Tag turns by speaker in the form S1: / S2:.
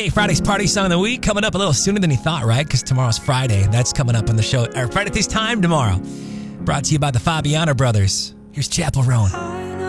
S1: Hey, Friday's party song of the week coming up a little sooner than you thought, right? Because tomorrow's Friday. That's coming up on the show. Or Friday at this time tomorrow. Brought to you by the Fabiano Brothers. Here's Chapel Roan.